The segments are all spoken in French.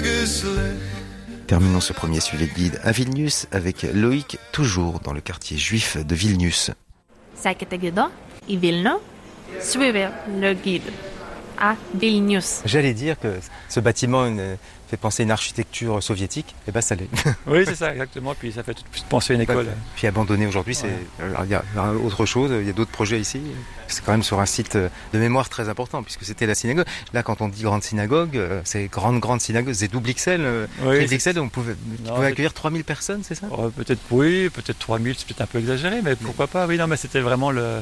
Terminons ce premier suivi de guide à Vilnius avec Loïc, toujours dans le quartier juif de Vilnius. Sekite gido į Vilnių, suivez le guide à Vilnius. J'allais dire que ce bâtiment fait penser à une architecture soviétique, et ben ça l'est. Oui, c'est ça, exactement. Puis ça fait tout de suite penser à une école. Puis abandonné aujourd'hui, c'est il y a autre chose, il y a d'autres projets ici. C'est quand même sur un site de mémoire très important, puisque c'était la synagogue. Là, quand on dit grande synagogue, c'est grande synagogue, c'est double XL. Oui, XL, on pouvait accueillir 3000 personnes, c'est ça? Peut-être oui, peut-être 3000, c'est peut-être un peu exagéré, mais pourquoi pas. Oui, non, mais c'était vraiment le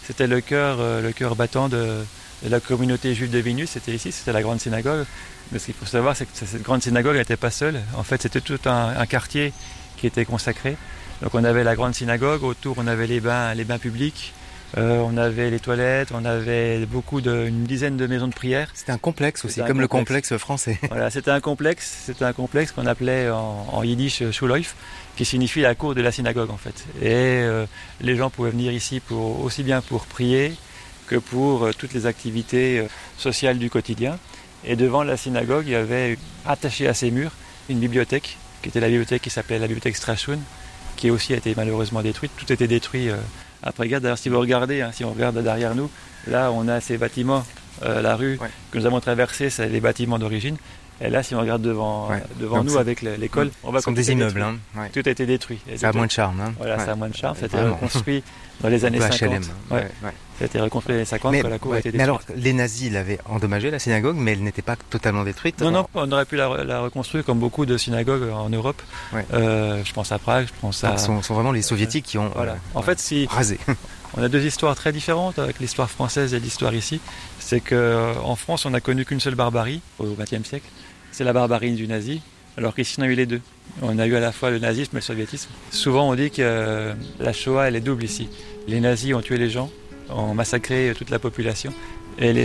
cœur battant de la communauté juive de Vilnius. C'était ici, c'était la grande synagogue. Mais ce qu'il faut savoir, c'est que cette grande synagogue n'était pas seule. En fait, c'était tout un quartier qui était consacré. Donc on avait la grande synagogue, autour on avait les bains publics, on avait les toilettes, on avait une dizaine de maisons de prière. C'était un complexe aussi, comme le complexe français. Voilà, c'était un complexe qu'on appelait en yiddish Schulhof, qui signifie la cour de la synagogue en fait. Et les gens pouvaient venir ici aussi bien pour prier que pour toutes les activités sociales du quotidien. Et devant la synagogue, il y avait attaché à ces murs une bibliothèque, qui était la bibliothèque qui s'appelait la bibliothèque Strachun, qui aussi a été malheureusement détruite. Tout était détruit après-guerre. D'ailleurs, si vous regardez, si on regarde derrière nous, là on a ces bâtiments, la rue que nous avons traversée, c'est les bâtiments d'origine. Et là, si on regarde devant nous avec l'école, on va ce sont des immeubles. Tout a été détruit. Ça a moins de charme. Voilà, ça a moins de charme. Ça a été reconstruit dans les années 50. HLM. Ça a été reconstruit dans les années 50 quand la cour a été détruite. Mais alors, les nazis l'avaient endommagé, la synagogue, mais elle n'était pas totalement détruite. Non, on aurait pu la reconstruire comme beaucoup de synagogues en Europe. Je pense à Prague, je pense à... Ce sont vraiment les soviétiques qui ont en fait, rasé. On a deux histoires très différentes avec l'histoire française et l'histoire ici. C'est qu'en France, on n'a connu qu'une seule barbarie au XXe siècle. C'est la barbarie du nazi, alors qu'ici on a eu les deux. On a eu à la fois le nazisme et le soviétisme. Souvent on dit que la Shoah elle est double ici. Les nazis ont tué les gens, ont massacré toute la population, et les